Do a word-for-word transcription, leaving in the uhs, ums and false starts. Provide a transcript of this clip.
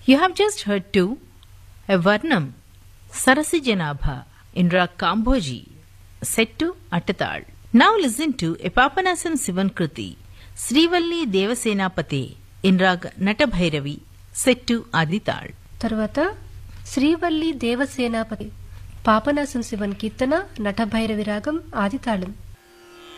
You have just heard two, a Varnam, Sarasi Janabha, Indra Kamboji, set to Attatal. Now listen to a Papanasam Sivan Kruti, Srivalli Devasenapate, Inrag Natabhairavi, set to Adital. తర్వాత శ్రీవల్లి దేవసేనాపతి పాపనాశం శివన్ కీర్తన నటభైరవి రాగం ఆదితాళం.